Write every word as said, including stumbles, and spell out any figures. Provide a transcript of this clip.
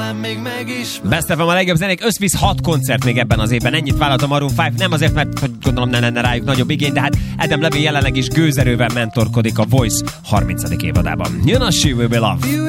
talán még megismer. Best of a legjobb zenék, összvisz hat koncert még ebben az évben. Ennyit vállalt a Maroon öt, nem azért, mert hogy gondolom ne lenne rájuk nagyobb igény, de hát Adam Levine jelenleg is gőzerővel mentorkodik a Voice harmincadik évadában. Jön a She Will Be Loved.